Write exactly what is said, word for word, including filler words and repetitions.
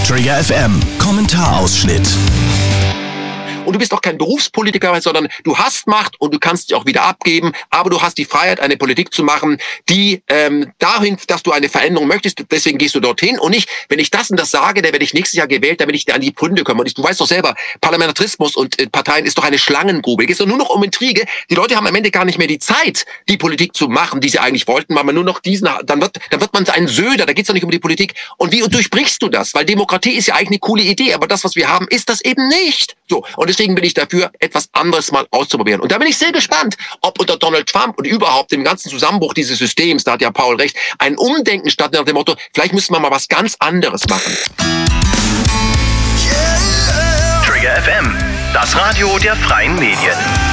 Trigger F M, Kommentarausschnitt. Und du bist auch kein Berufspolitiker, sondern du hast Macht und du kannst sie auch wieder abgeben, aber du hast die Freiheit, eine Politik zu machen, die ähm, dahin, dass du eine Veränderung möchtest, deswegen gehst du dorthin und nicht, wenn ich das und das sage, dann werde ich nächstes Jahr gewählt, dann werde ich dir an die Gründe kommen. Und ich, du weißt doch selber, Parlamentarismus und äh, Parteien ist doch eine Schlangengrube. Es geht doch nur noch um Intrige. Die Leute haben am Ende gar nicht mehr die Zeit, die Politik zu machen, die sie eigentlich wollten, weil man nur noch diesen, dann wird, dann wird man ein Söder, da geht es doch nicht um die Politik. Und wie durchbrichst du das? Weil Demokratie ist ja eigentlich eine coole Idee, aber das, was wir haben, ist das eben nicht. So, und deswegen bin ich dafür, etwas anderes mal auszuprobieren. Und da bin ich sehr gespannt, ob unter Donald Trump und überhaupt dem ganzen Zusammenbruch dieses Systems, da hat ja Paul recht, ein Umdenken statt nach dem Motto, vielleicht müssen wir mal was ganz anderes machen. Trigger F M, das Radio der freien Medien.